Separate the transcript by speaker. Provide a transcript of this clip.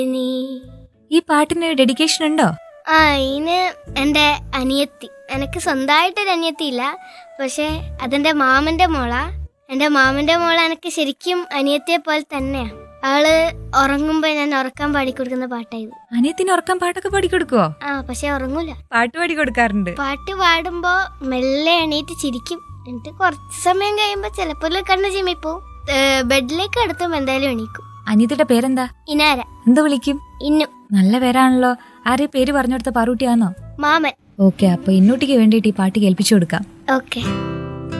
Speaker 1: ഇനി
Speaker 2: ഈ പാട്ടിന് ഡെഡിക്കേഷൻ ഉണ്ടോ?
Speaker 1: ഇതിന് എൻ്റെ അനിയത്തി, എനിക്ക് സ്വന്തമായിട്ടൊരു അനിയത്തി ഇല്ല, പക്ഷെ അതെൻ്റെ മാമൻ്റെ മോളാ. എൻ്റെ മാമൻ്റെ മോള എനിക്ക് ശരിക്കും അനിയത്തിയെ പോലെ തന്നെയാ. അവള് ഉറങ്ങുമ്പോ ഞാൻ ഉറക്കാൻ പാടിക്കൊടുക്കുന്ന പാട്ടായത്.
Speaker 2: അനിയത്തിന് ഉറക്കം പാട്ടൊക്കെ പാടിക്കൊടുക്കുവോ?
Speaker 1: പക്ഷെ ഉറങ്ങൂല.
Speaker 2: പാട്ട് പാടി കൊടുക്കാറുണ്ട്.
Speaker 1: പാട്ട് പാടുമ്പോ മെല്ലെ എണീറ്റ് ചിരിക്കും. എന്നിട്ട് കുറച്ച് സമയം കഴിയുമ്പോ ചിലപ്പോൾ കണ്ണ് ചിമ്മിപ്പോ ബെഡിലേക്ക് എടുത്തും എന്തായാലും എണീക്കും.
Speaker 2: അനിയത്തിയുടെ പേരെന്താ?
Speaker 1: ഇനാര.
Speaker 2: എന്ത് വിളിക്കും?
Speaker 1: ഇന്നു.
Speaker 2: നല്ല പേരാണല്ലോ. ആരെ പേര് പറഞ്ഞു കൊടുത്ത പാറൂട്ടിയാണോ?
Speaker 1: മാമൻ.
Speaker 2: ഓക്കെ, അപ്പൊ ഇന്നൂട്ടിക്ക് വേണ്ടിയിട്ട് ഈ പാട്ട് കേൾപ്പിച്ചു കൊടുക്കാം.
Speaker 1: ഓക്കെ.